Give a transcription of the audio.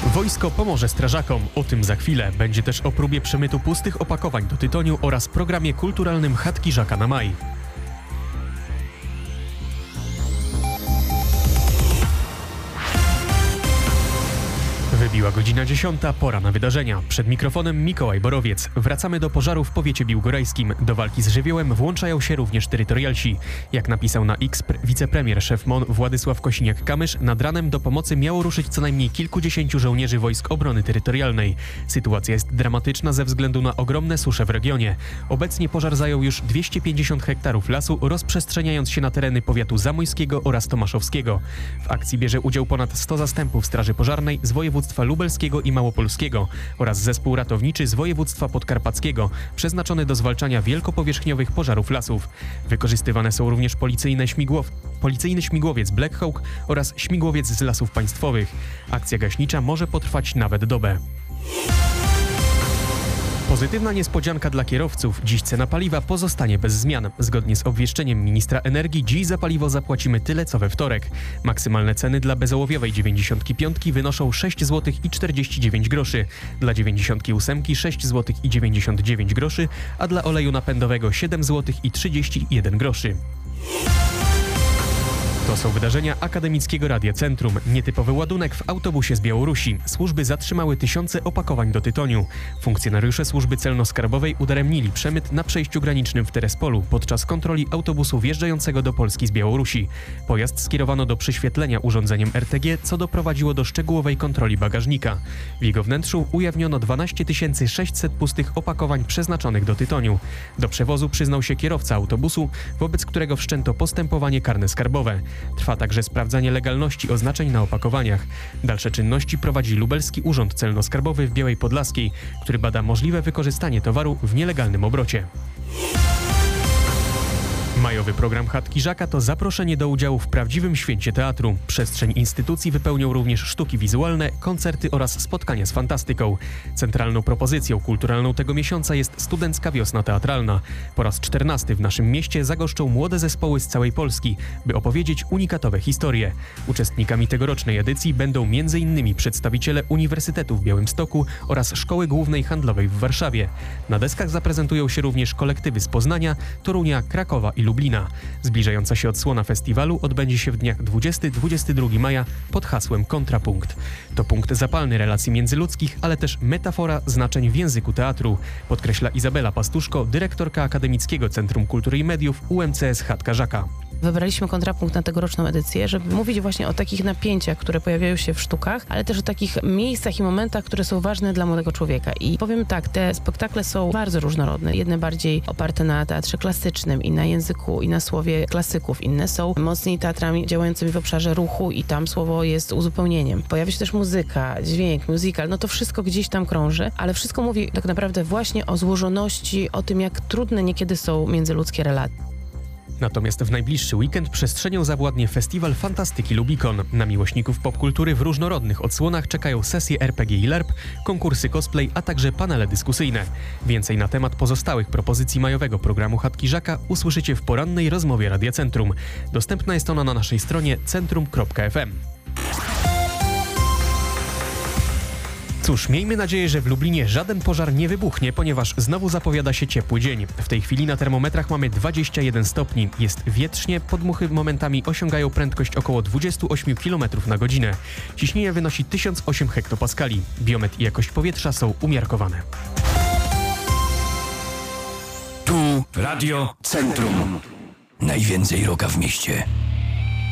Wojsko pomoże strażakom. O tym za chwilę. Będzie też o próbie przemytu pustych opakowań do tytoniu oraz programie kulturalnym Chatki Żaka na maj. Wybiła godzina 10, pora na wydarzenia. Przed mikrofonem Mikołaj Borowiec. Wracamy do pożaru w powiecie biłgorajskim. Do walki z żywiołem włączają się również terytorialsi. Jak napisał na X wicepremier szef MON Władysław Kosiniak-Kamysz, nad ranem do pomocy miało ruszyć co najmniej kilkudziesięciu żołnierzy Wojsk Obrony Terytorialnej. Sytuacja jest dramatyczna ze względu na ogromne susze w regionie. Obecnie pożar zajął już 250 hektarów lasu, rozprzestrzeniając się na tereny powiatu zamojskiego oraz tomaszowskiego. W akcji bierze udział ponad 100 zastępów Straży Pożarnej z województwa lubelskiego i małopolskiego oraz zespół ratowniczy z województwa podkarpackiego, przeznaczony do zwalczania wielkopowierzchniowych pożarów lasów. Wykorzystywane są również policyjny śmigłowiec Black Hawk oraz śmigłowiec z Lasów Państwowych. Akcja gaśnicza może potrwać nawet dobę. Pozytywna niespodzianka dla kierowców. Dziś cena paliwa pozostanie bez zmian. Zgodnie z obwieszczeniem ministra energii, dziś za paliwo zapłacimy tyle co we wtorek. Maksymalne ceny dla bezołowiowej 95 wynoszą 6 zł i 49 groszy, dla 98 6 zł i 99 groszy, a dla oleju napędowego 7 zł i 31 groszy. To są wydarzenia Akademickiego Radia Centrum. Nietypowy ładunek w autobusie z Białorusi. Służby zatrzymały tysiące opakowań do tytoniu. Funkcjonariusze służby celno-skarbowej udaremnili przemyt na przejściu granicznym w Terespolu podczas kontroli autobusu wjeżdżającego do Polski z Białorusi. Pojazd skierowano do prześwietlenia urządzeniem RTG, co doprowadziło do szczegółowej kontroli bagażnika. W jego wnętrzu ujawniono 12 600 pustych opakowań przeznaczonych do tytoniu. Do przewozu przyznał się kierowca autobusu, wobec którego wszczęto postępowanie karne skarbowe. Trwa także sprawdzanie legalności oznaczeń na opakowaniach. Dalsze czynności prowadzi Lubelski Urząd Celno-Skarbowy w Białej Podlaskiej, który bada możliwe wykorzystanie towaru w nielegalnym obrocie. Majowy program Chatki Żaka to zaproszenie do udziału w prawdziwym święcie teatru. Przestrzeń instytucji wypełnią również sztuki wizualne, koncerty oraz spotkania z fantastyką. Centralną propozycją kulturalną tego miesiąca jest Studencka Wiosna Teatralna. Po raz 14 w naszym mieście zagoszczą młode zespoły z całej Polski, by opowiedzieć unikatowe historie. Uczestnikami tegorocznej edycji będą m.in. przedstawiciele Uniwersytetu w Białymstoku oraz Szkoły Głównej Handlowej w Warszawie. Na deskach zaprezentują się również kolektywy z Poznania, Torunia, Krakowa i Lublina. Zbliżająca się odsłona festiwalu odbędzie się w dniach 20-22 maja pod hasłem Kontrapunkt. To punkt zapalny relacji międzyludzkich, ale też metafora znaczeń w języku teatru, podkreśla Izabela Pastuszko, dyrektorka Akademickiego Centrum Kultury i Mediów UMCS Chatka Żaka. Wybraliśmy kontrapunkt na tegoroczną edycję, żeby mówić właśnie o takich napięciach, które pojawiają się w sztukach, ale też o takich miejscach i momentach, które są ważne dla młodego człowieka. I powiem tak, te spektakle są bardzo różnorodne. Jedne bardziej oparte na teatrze klasycznym i na języku i na słowie klasyków. Inne są mocniej teatrami działającymi w obszarze ruchu i tam słowo jest uzupełnieniem. Pojawia się też muzyka, dźwięk, musical, no to wszystko gdzieś tam krąży, ale wszystko mówi tak naprawdę właśnie o złożoności, o tym, jak trudne niekiedy są międzyludzkie relacje. Natomiast w najbliższy weekend przestrzenią zawładnie Festiwal Fantastyki Lubikon. Na miłośników popkultury w różnorodnych odsłonach czekają sesje RPG i LARP, konkursy cosplay, a także panele dyskusyjne. Więcej na temat pozostałych propozycji majowego programu Chatki Żaka usłyszycie w porannej rozmowie Radia Centrum. Dostępna jest ona na naszej stronie centrum.fm. Cóż, miejmy nadzieję, że w Lublinie żaden pożar nie wybuchnie, ponieważ znowu zapowiada się ciepły dzień. W tej chwili na termometrach mamy 21 stopni. Jest wietrznie, podmuchy momentami osiągają prędkość około 28 km na godzinę. Ciśnienie wynosi 1008 hektopaskali. Biometr i jakość powietrza są umiarkowane. Tu Radio Centrum. Najwięcej rocka w mieście.